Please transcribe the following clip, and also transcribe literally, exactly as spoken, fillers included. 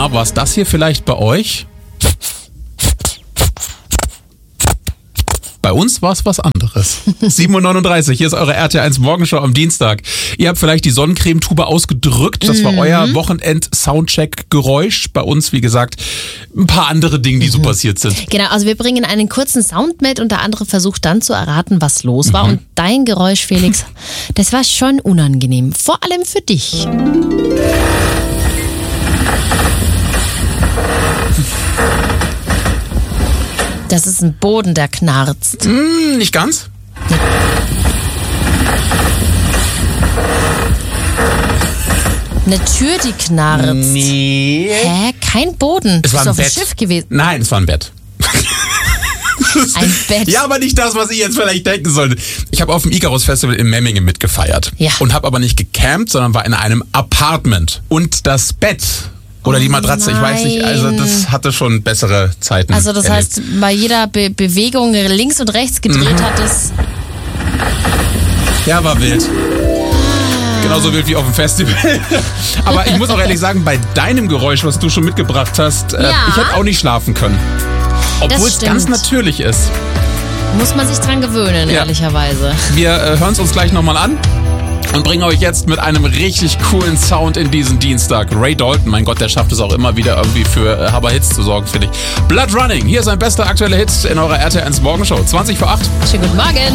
A, war es das hier vielleicht bei euch? Bei uns war es was anderes. sieben Uhr neununddreißig, hier ist eure R T L eins Morgenshow am Dienstag. Ihr habt vielleicht die Sonnencremetube ausgedrückt. Das war mhm. euer Wochenend-Soundcheck-Geräusch. Bei uns, wie gesagt, ein paar andere Dinge, die mhm. so passiert sind. Genau, also wir bringen einen kurzen Sound mit und der andere versucht dann zu erraten, was los war. Mhm. Und dein Geräusch, Felix, das war schon unangenehm. Vor allem für dich. Das ist ein Boden, der knarzt. Mm, nicht ganz. Eine Tür, die knarzt. Nee. Hä? Kein Boden. Es war ein ist auf Bett. Dem Schiff gewesen. Nein, es war ein Bett. Ein Bett. Ja, aber nicht das, was ich jetzt vielleicht denken sollte. Ich habe auf dem Icarus Festival in Memmingen mitgefeiert. Ja. Und habe aber nicht gecampt, sondern war in einem Apartment. Und das Bett... Oder die Matratze, ich weiß nicht, also das hatte schon bessere Zeiten. Also das erlebt. heißt, bei jeder Be- Bewegung links und rechts gedreht mhm. hat es... Ja, war wild. Genauso wild wie auf dem Festival. Aber ich muss auch ehrlich sagen, bei deinem Geräusch, was du schon mitgebracht hast, äh, ja. ich hätte auch nicht schlafen können. Obwohl es ganz natürlich ist. Muss man sich dran gewöhnen, ja. ehrlicherweise. Wir äh, hören es uns gleich nochmal an. Und bringen euch jetzt mit einem richtig coolen Sound in diesen Dienstag. Ray Dalton, mein Gott, der schafft es auch immer wieder irgendwie für äh, Hammer-Hits zu sorgen, finde ich. Blood Running, hier ist ein bester aktueller Hit in eurer R T L eins Morgenshow. zwanzig vor acht. Schönen guten Morgen.